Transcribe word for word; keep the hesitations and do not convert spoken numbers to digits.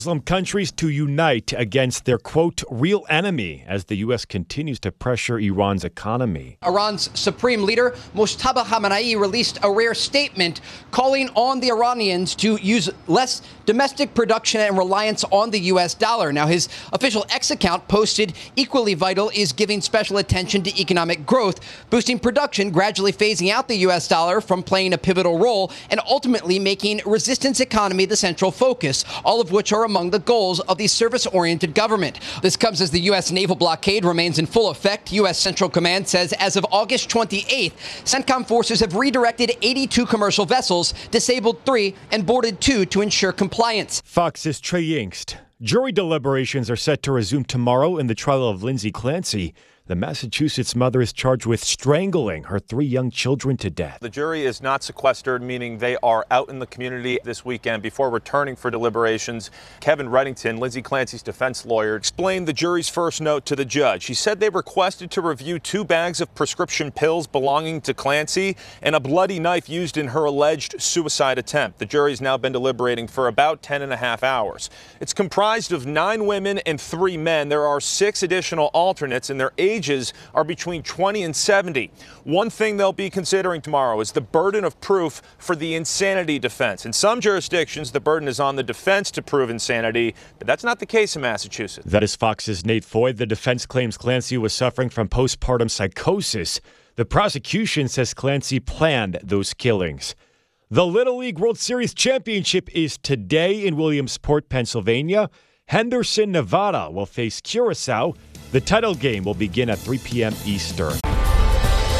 Muslim countries to unite against their, quote, real enemy as the U S continues to pressure Iran's economy. Iran's supreme leader, Mojtaba Khamenei, released a rare statement calling on the Iranians to use less domestic production and reliance on the U S dollar. Now, his official X account posted, equally vital is giving special attention to economic growth, boosting production, gradually phasing out the U S dollar from playing a pivotal role, and ultimately making resistance economy the central focus, all of which are among the goals of the service-oriented government. This comes as the U S naval blockade remains in full effect. U S Central Command says as of August twenty-eighth, CENTCOM forces have redirected eighty-two commercial vessels, disabled three, and boarded two to ensure compliance. Fox's Trey Yingst. Jury deliberations are set to resume tomorrow in the trial of Lindsay Clancy. The Massachusetts mother is charged with strangling her three young children to death. The jury is not sequestered, meaning they are out in the community this weekend before returning for deliberations. Kevin Reddington, Lindsay Clancy's defense lawyer, explained the jury's first note to the judge. He said they requested to review two bags of prescription pills belonging to Clancy and a bloody knife used in her alleged suicide attempt. The jury's now been deliberating for about ten and a half hours. It's comprised of nine women and three men. There are six additional alternates, and their age Ages are between twenty and seventy. One thing they'll be considering tomorrow is the burden of proof for the insanity defense. In some jurisdictions, the burden is on the defense to prove insanity, but that's not the case in Massachusetts. That is Fox's Nate Foy. The defense claims Clancy was suffering from postpartum psychosis. The prosecution says Clancy planned those killings. The Little League World Series Championship is today in Williamsport, Pennsylvania. Henderson, Nevada will face Curacao. The title game will begin at three p.m. Eastern.